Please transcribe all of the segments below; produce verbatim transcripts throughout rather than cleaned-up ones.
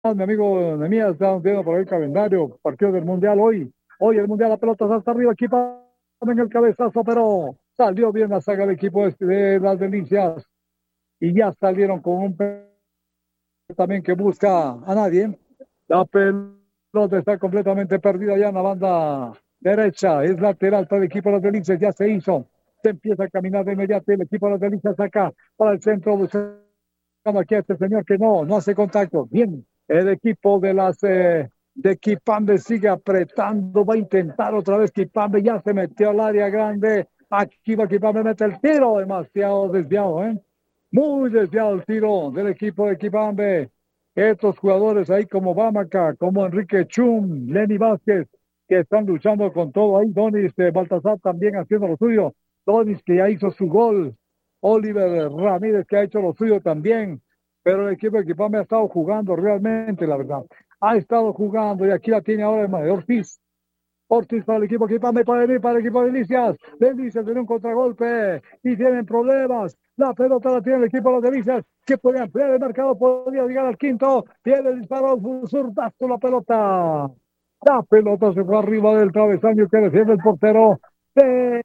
Mi amigo Nemías, estamos viendo por ahí el calendario, partido del Mundial hoy. Hoy el Mundial, la pelota está hasta arriba, equipo en el cabezazo, pero salió bien la saga del equipo este de las Delicias y ya salieron con un pe- también que busca a nadie. La pelota está completamente perdida ya en la banda derecha, es lateral para el equipo de las Delicias, ya se hizo. Se empieza a caminar de inmediato el equipo de las Delicias acá para el centro, buscando aquí a este señor que no, no hace contacto. Bien, el equipo de las eh, de Quipambe sigue apretando, va a intentar otra vez. Quipambe ya se metió al área grande. Aquí va Quipambe, mete el tiro, demasiado desviado, ¿eh? Muy desviado el tiro del equipo de Quipambe. Estos jugadores ahí como Bamaca, como Enrique Chum, Lenny Vázquez, que están luchando con todo ahí. Donis eh, Baltasar también haciendo lo suyo. Donis que ya hizo su gol. Oliver Ramírez que ha hecho lo suyo también, pero el equipo de Equipame ha estado jugando realmente, la verdad. Ha estado jugando y aquí la tiene ahora el Ortiz. Ortiz para el equipo de Equipame, para venir para el equipo de Delicias. Delicias tiene un contragolpe y tienen problemas. La pelota la tiene el equipo de los Delicias, que puede ampliar el mercado, podría llegar al quinto. Tiene el disparo, zurdazo la pelota. La pelota se fue arriba del travesaño que defiende el portero de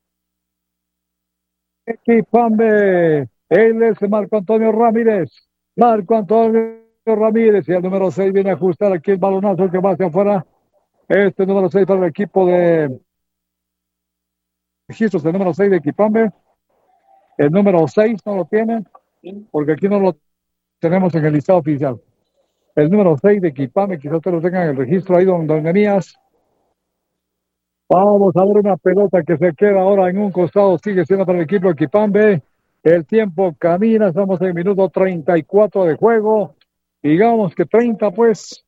Equipambe. Él es Marco Antonio Ramírez. Marco Antonio Ramírez. Y el número seis viene a ajustar aquí el balonazo que va hacia afuera. Este número seis para el equipo de registros. El número seis de Equipambe. El número seis no lo tienen porque aquí no lo tenemos en el listado oficial. El número seis de Equipambe, quizás ustedes lo tengan en el registro ahí donde, donde venías. Vamos a ver una pelota que se queda ahora en un costado, sigue siendo para el equipo de Equipambe. El tiempo camina, estamos en el minuto treinta y cuatro de juego. Digamos que treinta, pues,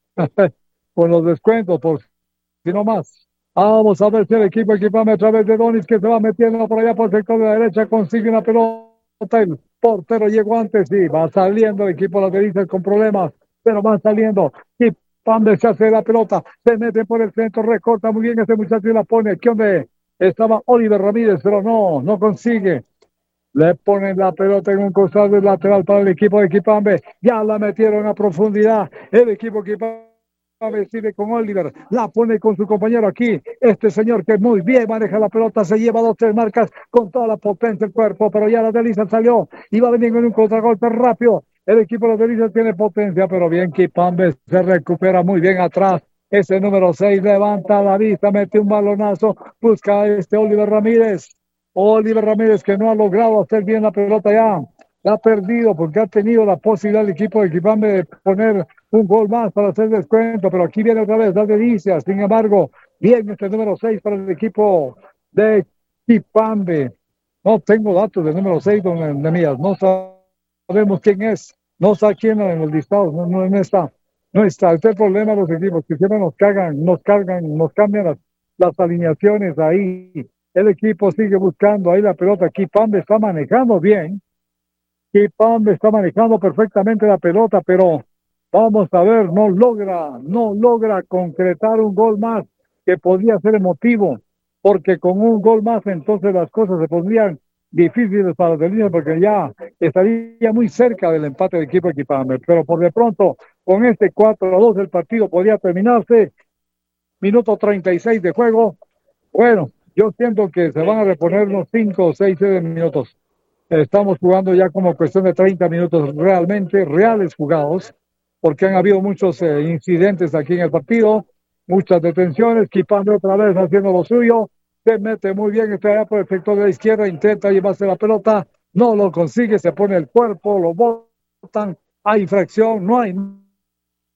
con los descuentos, por si no más. Vamos a ver si el equipo de Equipambe a través de Donis que se va metiendo por allá por el sector de la derecha consigue una pelota. El portero llegó antes y va saliendo el equipo de las Delicias con problemas, pero va saliendo. Y Pande se hace la pelota, se mete por el centro, recorta muy bien ese muchacho y la pone. Aquí donde estaba Oliver Ramírez, pero no, no consigue. Le ponen la pelota en un costado del lateral para el equipo de Equipambe. Ya la metieron a profundidad. El equipo de Equipambe sigue con Oliver. La pone con su compañero aquí. Este señor que muy bien maneja la pelota. Se lleva dos, tres marcas con toda la potencia del cuerpo. Pero ya la Delisa salió. Y va venir en un contragolpe rápido. El equipo de los Delicias tiene potencia, pero bien Equipambe se recupera muy bien atrás. Ese número seis levanta la vista, mete un balonazo, busca a este Oliver Ramírez. Oliver Ramírez que no ha logrado hacer bien la pelota ya. La ha perdido porque ha tenido la posibilidad el equipo de Equipambe de poner un gol más para hacer descuento, pero aquí viene otra vez la delicia. Sin embargo, bien este número seis para el equipo de Equipambe. No tengo datos del número seis, don Nemías. No sabemos quién es. No está quién en el listado. No, no, no está. No está. Este es el problema de los equipos que siempre nos cargan, nos cargan, nos cambian las, las alineaciones ahí. El equipo sigue buscando ahí la pelota. Kipambe está manejando bien. Kipambe está manejando perfectamente la pelota, pero vamos a ver, no logra, no logra concretar un gol más que podría ser emotivo, porque con un gol más entonces las cosas se pondrían difíciles para los delicias, porque ya estaría muy cerca del empate del equipo de Kipambe. Pero por de pronto, con este cuatro a dos el partido podría terminarse. Minuto treinta y seis de juego. Bueno, yo siento que se van a reponer unos cinco o seis minutos. Estamos jugando ya como cuestión de treinta minutos realmente, reales jugados, porque han habido muchos eh, incidentes aquí en el partido, muchas detenciones, Quipando otra vez haciendo lo suyo, se mete muy bien, está allá por el sector de la izquierda, intenta llevarse la pelota, no lo consigue, se pone el cuerpo, lo botan, hay infracción, no hay